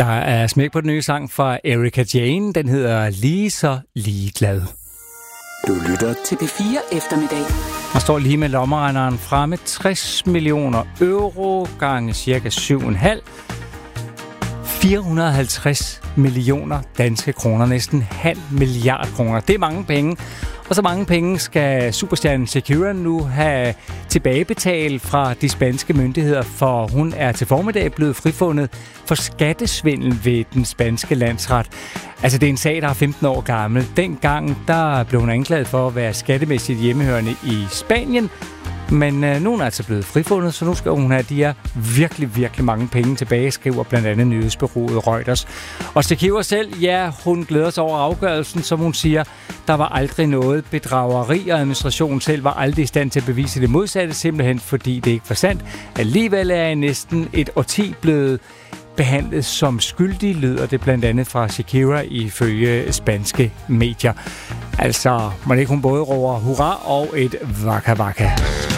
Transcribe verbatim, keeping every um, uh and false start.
er smæk på den nye sang fra Erika Jane. Den hedder Lige så ligeglad. Du lytter til P fire Eftermiddag. Der står lige med lommeregneren fremme. tres millioner euro gange cirka syv komma fem. fire hundrede og halvtreds millioner danske kroner. Næsten halv milliard kroner. Det er mange penge. Og så mange penge skal superstjernen Shakira nu have tilbagebetalt fra de spanske myndigheder, for hun er til formiddag blevet frifundet for skattesvindel ved den spanske landsret. Altså, det er en sag, der er femten år gammel. Dengang, der blev hun anklaget for at være skattemæssigt hjemmehørende i Spanien. Men øh, nu er altså blevet frifundet, så nu skal hun have de her virkelig, virkelig mange penge tilbage, skriver blandt andet nyhedsbureauet Reuters. Og Shakira selv, ja, hun glæder sig over afgørelsen, som hun siger, der var aldrig noget bedrageri, og administrationen selv var aldrig i stand til at bevise det modsatte, simpelthen fordi det ikke var sandt. Alligevel er næsten et årti blevet behandlet som skyldig, lyder det blandt andet fra Shakira ifølge spanske medier. Altså, man ikke hun både råber hurra og et vaka vaka.